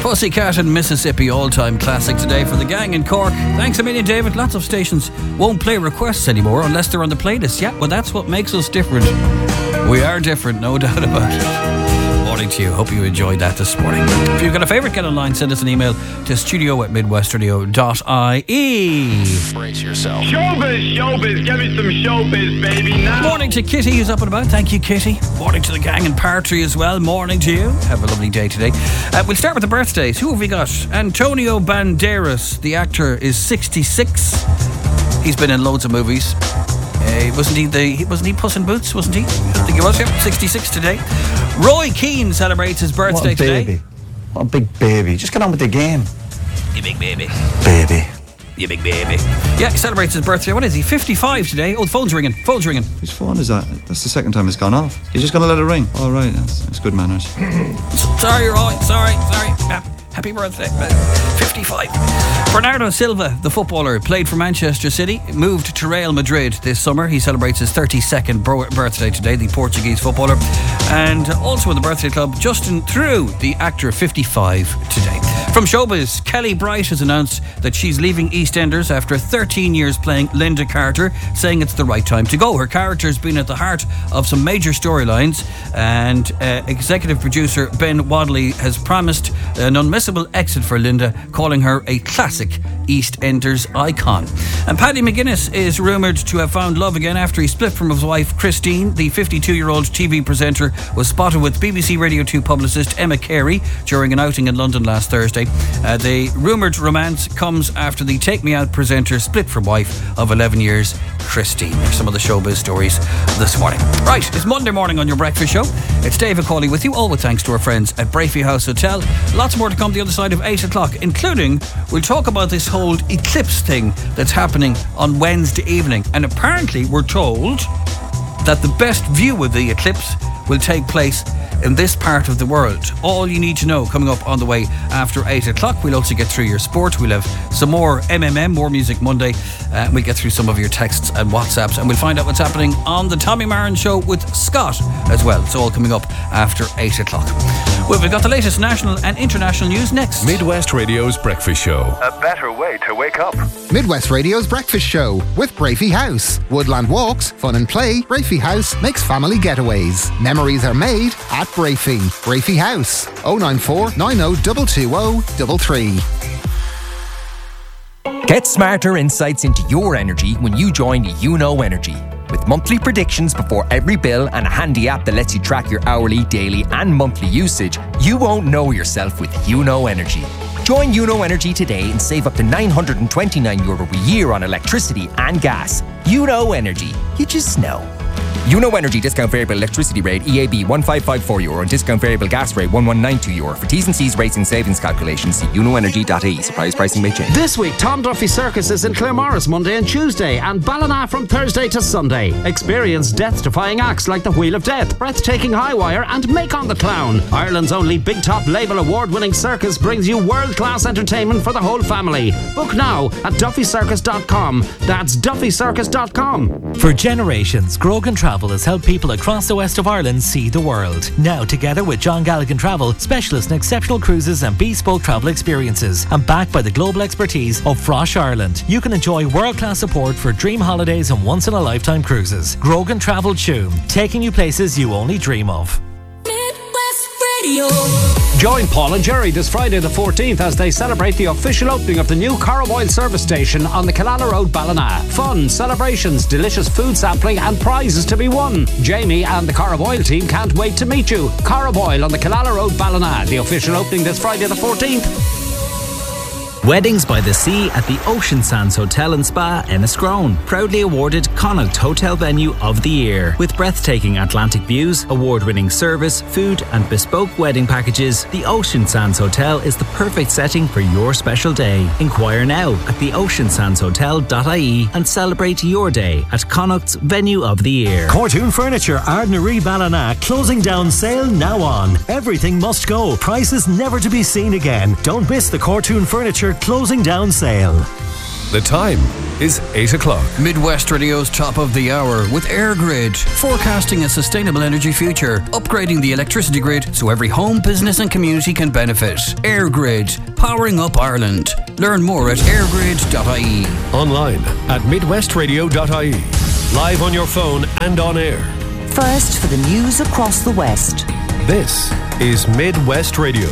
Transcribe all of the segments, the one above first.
Pussycat and Mississippi, all-time classic today for the gang in Cork. Thanks a million, David. Lots of stations won't play requests anymore unless they're on the playlist. Yeah, well, that's what makes us different. We are different, no doubt about it. Morning to you. Hope you enjoyed that this morning. If you've got a favourite, get online, send us an email to studio@midwestradio.ie. Brace yourself. Showbiz, give me some showbiz, baby, now. Morning to Kitty, who's up and about. Thank you, Kitty. Morning to the gang in Partry as well. Morning to you. Have a lovely day today. We'll start with the birthdays. Who have we got? Antonio Banderas, the actor, is 66. He's been in loads of movies. Wasn't he Puss in Boots, wasn't he? I think he was, yeah. 66 today. Roy Keane celebrates his birthday today. What a big baby. Just get on with the game. You big baby. Baby. You big baby. Yeah, he celebrates his birthday. What is he? 55 today. Oh, the phone's ringing. Whose phone is that? That's the second time it's gone off. You're just going to let it ring? All right, that's good manners. Sorry, Roy. Sorry. Happy birthday. 55. Bernardo Silva, the footballer, played for Manchester City, moved to Real Madrid this summer. He celebrates his 32nd birthday today, the Portuguese footballer. And also in the birthday club, Justin Theroux, the actor, 55 today. From showbiz, Kelly Bright has announced that she's leaving EastEnders after 13 years playing Linda Carter, saying it's the right time to go. Her character's been at the heart of some major storylines, and executive producer Ben Wadley has promised an unmissable exit for Linda, calling her a classic EastEnders icon. And Paddy McGuinness is rumoured to have found love again after he split from his wife Christine. The 52-year-old TV presenter was spotted with BBC Radio 2 publicist Emma Carey during an outing in London last Thursday. The rumoured romance comes after the Take Me Out presenter split from wife of 11 years, Christine. There's some of the showbiz stories this morning. Right, it's Monday morning on your breakfast show. It's David Cawley with you, all with thanks to our friends at Brafey House Hotel. Lots more to come the other side of 8 o'clock, including we'll talk about this whole eclipse thing that's happening on Wednesday evening. And apparently we're told that the best view of the eclipse will take place in this part of the world. All you need to know coming up on the way after 8 o'clock. We'll also get through your sport. We'll have some more MMM, more Music Monday. We'll get through some of your texts and WhatsApps, and we'll find out what's happening on the Tommy Marin Show with Scott as well. It's all coming up after 8 o'clock. Well, we've got the latest national and international news next. Midwest Radio's Breakfast Show. A better way to wake up. Midwest Radio's Breakfast Show with Brafey House. Woodland walks, fun and play. Brafey House makes family getaways. Memories are made at Brafey. Brafey House. 094 90 220 33. Get smarter insights into your energy when you join YouKnow Energy. With monthly predictions before every bill and a handy app that lets you track your hourly, daily and monthly usage, you won't know yourself with YouKnow Energy. Join YouKnow Energy today and save up to €929 a year on electricity and gas. YouKnow Energy. You just know. YouKnow Energy discount variable electricity rate EAB €1554 and discount variable gas rate €1192. For T's and C's rates and savings calculations, see uknowenergy.ie. Surprise pricing may change. This week, Tom Duffy Circus is in Claremorris Monday and Tuesday, and Ballina from Thursday to Sunday. Experience death-defying acts like the Wheel of Death, Breathtaking High Wire, and Make on the Clown. Ireland's only Big Top Label award-winning circus brings you world-class entertainment for the whole family. Book now at duffycircus.com. That's duffycircus.com. For generations, Grogan Travel has helped people across the west of Ireland see the world. Now, together with John Galligan Travel, specialists in exceptional cruises and bespoke travel experiences, and backed by the global expertise of Frosh Ireland, you can enjoy world-class support for dream holidays and once-in-a-lifetime cruises. Grogan Travel Tuam, taking you places you only dream of. Midwest Radio. Join Paul and Jerry this Friday the 14th as they celebrate the official opening of the new Caraboyle service station on the Killala Road, Ballina. Fun, celebrations, delicious food sampling and prizes to be won. Jamie and the Caraboyle team can't wait to meet you. Caraboyle on the Killala Road, Ballina. The official opening this Friday the 14th. Weddings by the Sea at the Ocean Sands Hotel and Spa, Enniscrone. Proudly awarded Connacht Hotel Venue of the Year. With breathtaking Atlantic views, award-winning service, food and bespoke wedding packages, the Ocean Sands Hotel is the perfect setting for your special day. Inquire now at theoceansandshotel.ie and celebrate your day at Connacht's Venue of the Year. Cortoon Furniture, Ardnaree Ballina, closing down sale now on. Everything must go. Prices never to be seen again. Don't miss the Cortoon Furniture closing down sale. The time is 8 o'clock. Midwest Radio's top of the hour with AirGrid, forecasting a sustainable energy future, upgrading the electricity grid so every home, business and community can benefit. AirGrid, powering up Ireland. Learn more at airgrid.ie. Online at midwestradio.ie. Live on your phone and on air. First for the news across the West. This is Midwest Radio.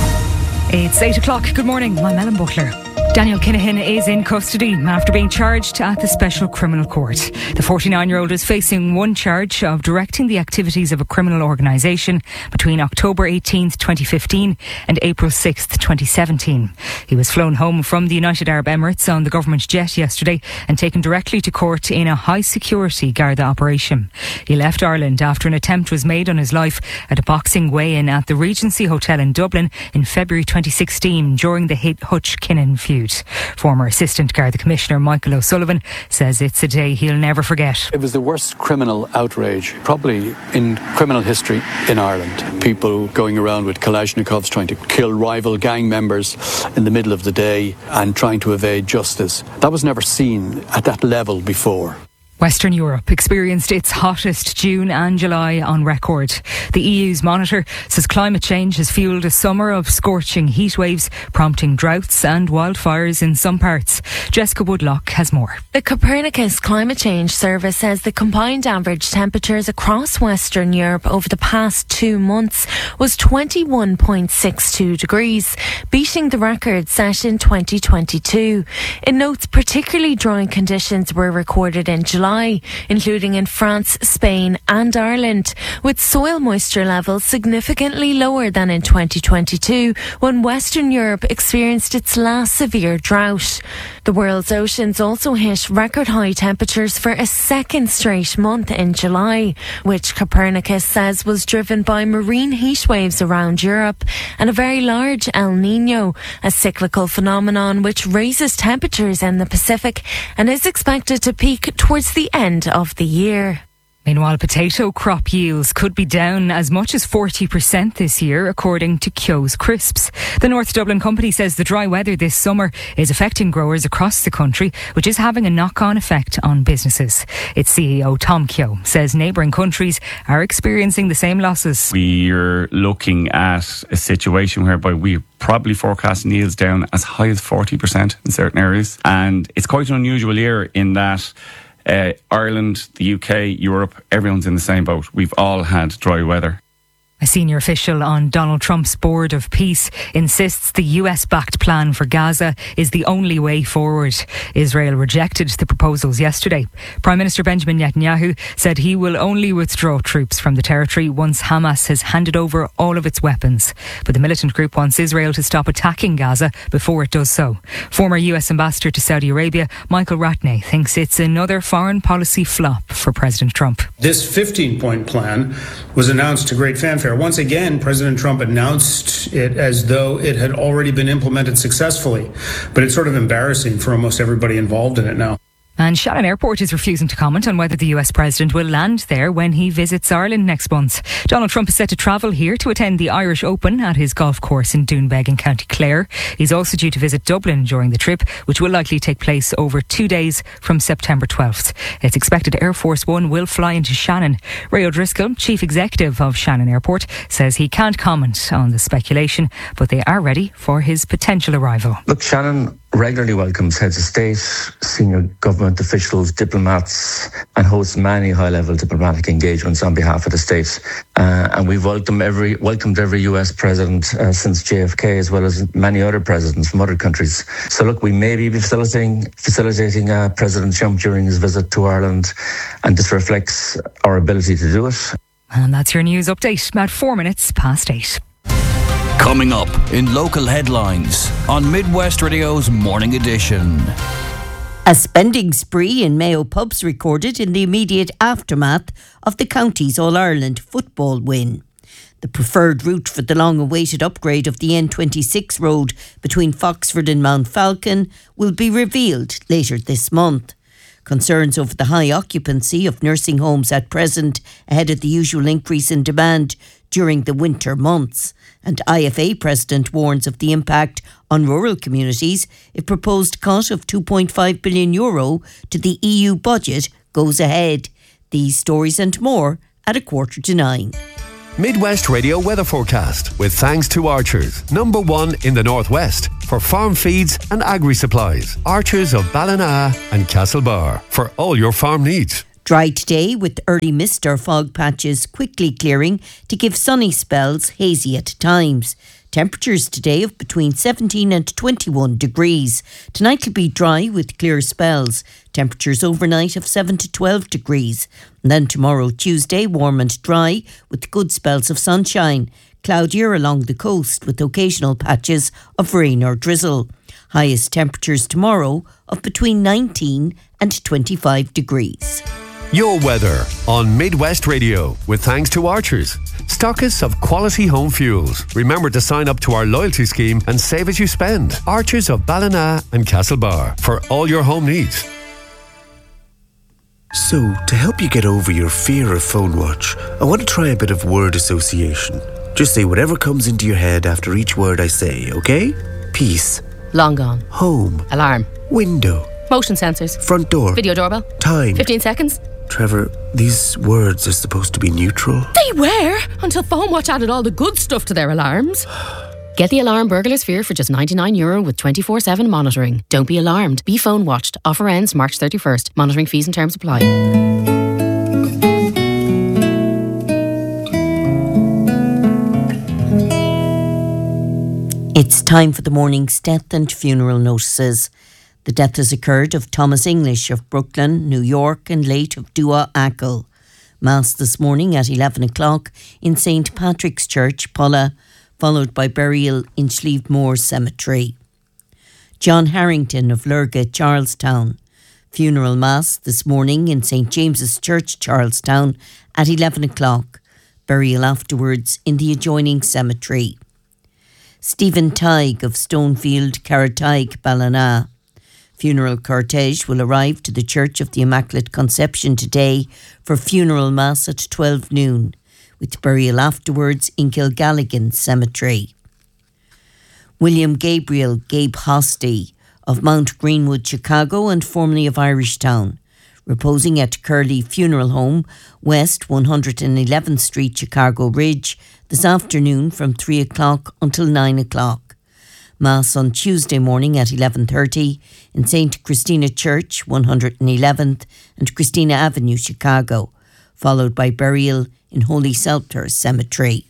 It's 8 o'clock. Good morning. I'm Ellen Butler. Daniel Kinahan is in custody after being charged at the Special Criminal Court. The 49-year-old is facing one charge of directing the activities of a criminal organisation between October 18th, 2015 and April 6th, 2017. He was flown home from the United Arab Emirates on the government jet yesterday and taken directly to court in a high-security Garda operation. He left Ireland after an attempt was made on his life at a boxing weigh-in at the Regency Hotel in Dublin in February 2016 during the Hutch-Kinnan feud. Former Assistant Garda Commissioner Michael O'Sullivan says it's a day he'll never forget. It was the worst criminal outrage probably in criminal history in Ireland. People going around with Kalashnikovs trying to kill rival gang members in the middle of the day and trying to evade justice. That was never seen at that level before. Western Europe experienced its hottest June and July on record. The EU's monitor says climate change has fuelled a summer of scorching heat waves, prompting droughts and wildfires in some parts. Jessica Woodlock has more. The Copernicus Climate Change Service says the combined average temperatures across Western Europe over the past 2 months was 21.62 degrees, beating the record set in 2022. It notes particularly dry conditions were recorded in July, including in France, Spain and Ireland, with soil moisture levels significantly lower than in 2022 when Western Europe experienced its last severe drought. The world's oceans also hit record high temperatures for a second straight month in July, which Copernicus says was driven by marine heat waves around Europe and a very large El Niño, a cyclical phenomenon which raises temperatures in the Pacific and is expected to peak towards the end of the year. Meanwhile, potato crop yields could be down as much as 40% this year, according to Keogh's Crisps. The North Dublin company says the dry weather this summer is affecting growers across the country, which is having a knock-on effect on businesses. Its CEO, Tom Keogh, says neighbouring countries are experiencing the same losses. We're looking at a situation whereby we probably forecasting yields down as high as 40% in certain areas. And it's quite an unusual year in that Ireland, the UK, Europe, everyone's in the same boat. We've all had dry weather. A senior official on Donald Trump's Board of Peace insists the US-backed plan for Gaza is the only way forward. Israel rejected the proposals yesterday. Prime Minister Benjamin Netanyahu said he will only withdraw troops from the territory once Hamas has handed over all of its weapons. But the militant group wants Israel to stop attacking Gaza before it does so. Former US Ambassador to Saudi Arabia, Michael Ratney, thinks it's another foreign policy flop for President Trump. This 15-point plan was announced to great fanfare. Once again, President Trump announced it as though it had already been implemented successfully. But it's sort of embarrassing for almost everybody involved in it now. And Shannon Airport is refusing to comment on whether the US President will land there when he visits Ireland next month. Donald Trump is set to travel here to attend the Irish Open at his golf course in Doonbeg in County Clare. He's also due to visit Dublin during the trip, which will likely take place over 2 days from September 12th. It's expected Air Force One will fly into Shannon. Ray O'Driscoll, Chief Executive of Shannon Airport, says he can't comment on the speculation, but they are ready for his potential arrival. Look, Shannon regularly welcomes heads of state, senior government officials, diplomats, and hosts many high-level diplomatic engagements on behalf of the state. And we've welcomed every US president since JFK, as well as many other presidents from other countries. So look, we may be facilitating President Trump during his visit to Ireland, and this reflects our ability to do it. And that's your news update, about 4 minutes past 8. Coming up in local headlines on Midwest Radio's Morning Edition. A spending spree in Mayo pubs recorded in the immediate aftermath of the county's All-Ireland football win. The preferred route for the long-awaited upgrade of the N26 road between Foxford and Mount Falcon will be revealed later this month. Concerns over the high occupancy of nursing homes at present ahead of the usual increase in demand during the winter months And IFA President warns of the impact on rural communities if proposed cut of €2.5 billion to the EU budget goes ahead. These stories and more at 9:15. Midwest Radio weather forecast with thanks to Archers, #1 in the Northwest for farm feeds and agri-supplies. Archers of Ballina and Castlebar for all your farm needs. Dry today with early mist or fog patches quickly clearing to give sunny spells, hazy at times. Temperatures today of between 17 and 21 degrees. Tonight will be dry with clear spells. Temperatures overnight of 7 to 12 degrees. And then tomorrow, Tuesday, warm and dry with good spells of sunshine. Cloudier along the coast with occasional patches of rain or drizzle. Highest temperatures tomorrow of between 19 and 25 degrees. Your weather on Midwest Radio with thanks to Archers, stockists of quality home fuels. Remember to sign up to our loyalty scheme and save as you spend. Archers of Ballina and Castlebar for all your home needs. So, to help you get over your fear of phone watch, I want to try a bit of word association. Just say whatever comes into your head after each word I say, okay? Peace. Long gone. Home. Alarm. Window. Motion sensors. Front door. Video doorbell. Time. 15 seconds. Trevor, these words are supposed to be neutral. They were, until Phone Watch added all the good stuff to their alarms. Get the alarm burglar sphere for just €99 with 24/7 monitoring. Don't be alarmed. Be phone watched. Offer ends March 31st. Monitoring fees and terms apply. It's time for the morning's death and funeral notices. The death has occurred of Thomas English of Brooklyn, New York, and late of Dua Ackle. Mass this morning at 11 o'clock in St. Patrick's Church, Pulla, followed by burial in Slievemore Cemetery. John Harrington of Lurga, Charlestown. Funeral Mass this morning in St. James's Church, Charlestown at 11 o'clock. Burial afterwards in the adjoining cemetery. Stephen Tighe of Stonefield, Carrataig, Ballina. Funeral cortege will arrive to the Church of the Immaculate Conception today for funeral mass at 12 noon, with burial afterwards in Kilgalligan Cemetery. William Gabriel Gabe Hosty of Mount Greenwood, Chicago, and formerly of Irishtown, reposing at Curley Funeral Home, West 111th Street, Chicago Ridge, this afternoon from 3 o'clock until 9 o'clock. Mass on Tuesday morning at 11:30 in St. Christina Church, 111th and Christina Avenue, Chicago, followed by burial in Holy Sepulchre Cemetery.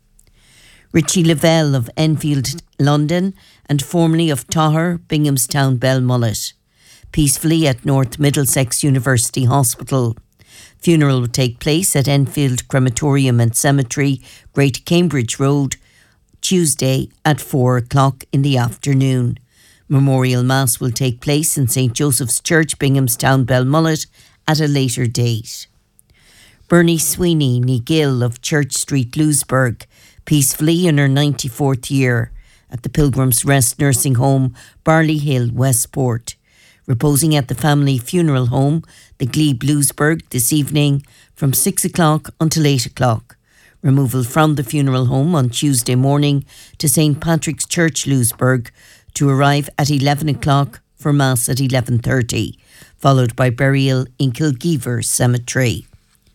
Richie Lavelle of Enfield, London, and formerly of Toher, Binghamstown, Belmullet, peacefully at North Middlesex University Hospital. Funeral will take place at Enfield Crematorium and Cemetery, Great Cambridge Road, Tuesday at 4 o'clock in the afternoon. Memorial Mass will take place in St. Joseph's Church, Binghamstown, Belmullet at a later date. Bernie Sweeney, ní Gill of Church Street, Lewisburg, peacefully in her 94th year at the Pilgrim's Rest Nursing Home, Barley Hill, Westport. Reposing at the family funeral home, the Glebe, Lewisburg, this evening from 6 o'clock until 8 o'clock. Removal from the funeral home on Tuesday morning to St. Patrick's Church, Lewisburg, to arrive at 11 o'clock for Mass at 11:30, followed by burial in Kilgeever Cemetery.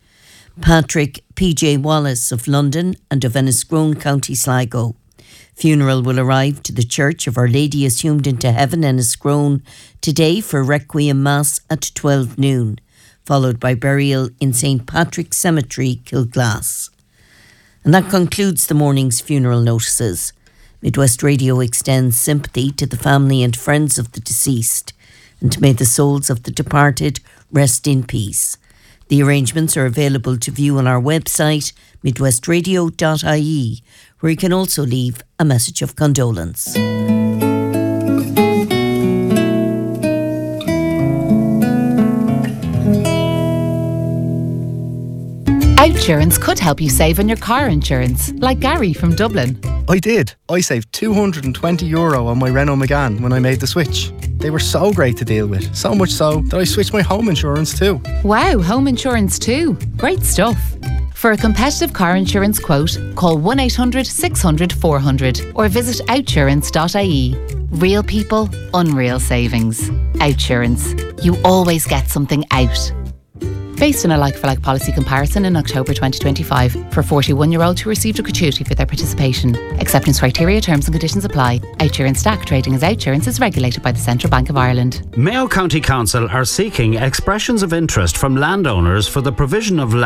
Patrick P.J. Wallace of London and of Enniscrone, County Sligo. Funeral will arrive to the Church of Our Lady Assumed into Heaven, Enniscrone, today for Requiem Mass at 12 noon, followed by burial in St. Patrick's Cemetery, Kilglass. And that concludes the morning's funeral notices. Midwest Radio extends sympathy to the family and friends of the deceased, and may the souls of the departed rest in peace. The arrangements are available to view on our website, midwestradio.ie, where you can also leave a message of condolence. Outsurance could help you save on your car insurance, like Gary from Dublin. I did. I saved €220 on my Renault Megane when I made the switch. They were so great to deal with, so much so that I switched my home insurance too. Wow, home insurance too. Great stuff. For a competitive car insurance quote, call 1-800-600-400 or visit outsurance.ie. Real people, unreal savings. Outsurance. You always get something out. Based on a like-for-like policy comparison in October 2025 for 41-year-olds who received a gratuity for their participation. Acceptance criteria, terms and conditions apply. Outsurance Stack trading as Outsurance is regulated by the Central Bank of Ireland. Mayo County Council are seeking expressions of interest from landowners for the provision of land